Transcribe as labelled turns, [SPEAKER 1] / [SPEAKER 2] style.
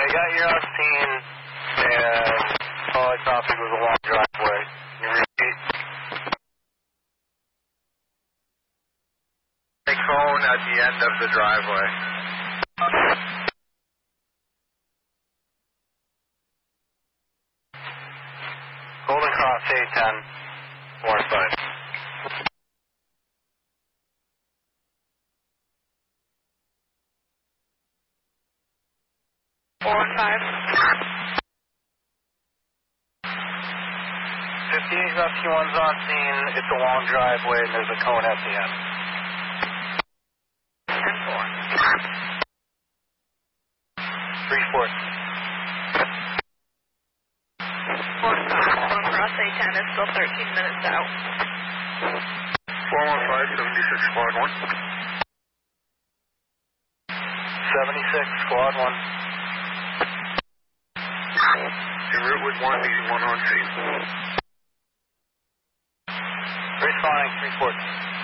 [SPEAKER 1] you got your on scene, and all I copied was a long driveway. Can you repeat?
[SPEAKER 2] A cone at the end of the driveway.
[SPEAKER 1] Golden Cross A10, 1-5. Rescue 1's on scene. It's a long driveway and there's a cone at the end.
[SPEAKER 3] 10-4.
[SPEAKER 1] 3-4.
[SPEAKER 3] 1-5. Cross A10 is still 13 minutes out.
[SPEAKER 2] 415, 76, Squad 1.
[SPEAKER 1] 76, Squad 1.
[SPEAKER 2] En route with 1, needing 1 on scene.
[SPEAKER 1] Responding, 3-4.